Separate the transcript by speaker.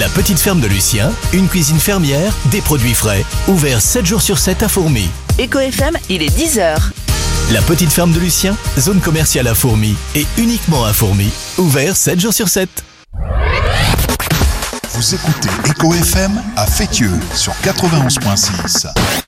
Speaker 1: La petite ferme de Lucien, une cuisine fermière, des produits frais. Ouvert 7 jours sur 7 à Fourmi.
Speaker 2: Éco FM, il est 10h.
Speaker 1: La petite ferme de Lucien, zone commerciale à Fourmi. Et uniquement à Fourmi. Ouvert 7 jours sur 7.
Speaker 3: Vous écoutez Éco FM à Fétieux sur 91.6.